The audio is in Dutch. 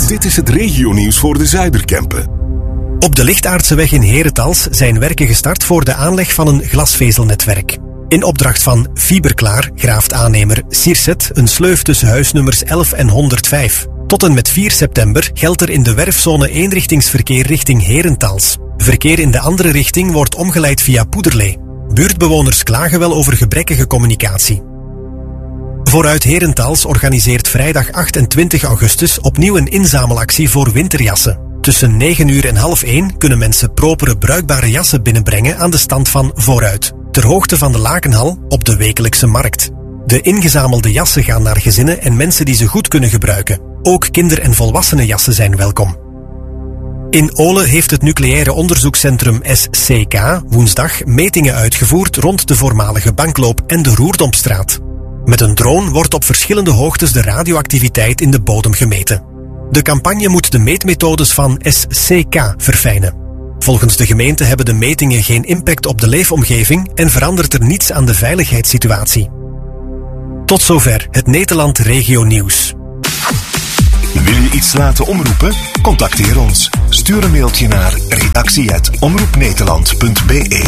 Dit is het regionieuws voor de Zuiderkempen. Op de Lichtaardseweg in Herentals zijn werken gestart voor de aanleg van een glasvezelnetwerk. In opdracht van Fiberklaar graaft aannemer Sirset een sleuf tussen huisnummers 11 en 105. Tot en met 4 september geldt er in de werfzone eenrichtingsverkeer richting Herentals. Verkeer in de andere richting wordt omgeleid via Poederlee. Buurtbewoners klagen wel over gebrekkige communicatie. Vooruit Herentals organiseert vrijdag 28 augustus opnieuw een inzamelactie voor winterjassen. Tussen 9 uur en half 1 kunnen mensen propere bruikbare jassen binnenbrengen aan de stand van Vooruit, ter hoogte van de Lakenhal op de wekelijkse markt. De ingezamelde jassen gaan naar gezinnen en mensen die ze goed kunnen gebruiken. Ook kinder- en volwassenenjassen zijn welkom. In Olen heeft het nucleaire onderzoekscentrum SCK woensdag metingen uitgevoerd rond de voormalige bankloop en de Roerdompstraat. Met een drone wordt op verschillende hoogtes de radioactiviteit in de bodem gemeten. De campagne moet de meetmethodes van SCK verfijnen. Volgens de gemeente hebben de metingen geen impact op de leefomgeving en verandert er niets aan de veiligheidssituatie. Tot zover het Nederland Regio Nieuws. Wil je iets laten omroepen? Contacteer ons. Stuur een mailtje naar redactie@omroepnederland.be